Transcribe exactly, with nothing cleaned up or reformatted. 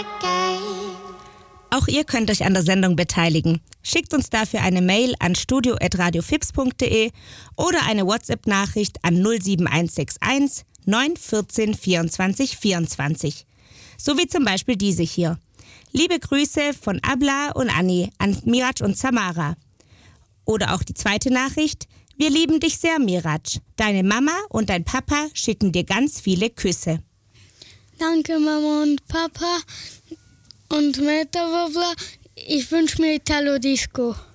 Auch ihr könnt euch an der Sendung beteiligen. Schickt uns dafür eine Mail an studio at radiofips punkt de oder eine WhatsApp-Nachricht an null sieben eins sechs eins neun eins vier vierundzwanzig vierundzwanzig. So wie zum Beispiel diese hier. Liebe Grüße von Abla und Anni an Mirac und Samara. Oder auch die zweite Nachricht. Wir lieben dich sehr, Mirac. Deine Mama und dein Papa schicken dir ganz viele Küsse. Danke, Mama und Papa und Metawobler. Ich wünsche mir Italo Disco.